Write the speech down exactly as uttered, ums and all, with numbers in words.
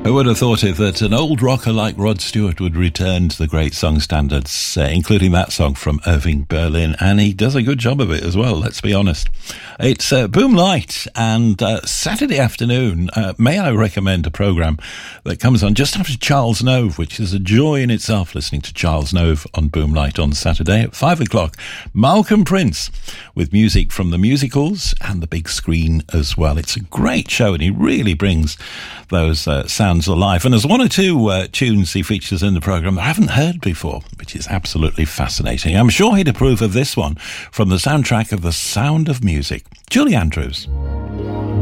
Who would have thought it that an old rocker like Rod Stewart would return to the great song standards, uh, including that song from Irving Berlin, and he does a good job of it as well, let's be honest. It's uh, Boom Light, and uh, Saturday afternoon, uh, may I recommend a programme that comes on just after Charles Nove, which is a joy in itself, listening to Charles Nove on Boom Light on Saturday at five o'clock. Malcolm Prince, with music from the musicals and the big screen as well. It's a great show, and he really brings those uh, sounds alive. And there's one or two uh, tunes he features in the programme that I haven't heard before, which is absolutely fascinating. I'm sure he'd approve of this one from the soundtrack of The Sound of Music. Julie Andrews.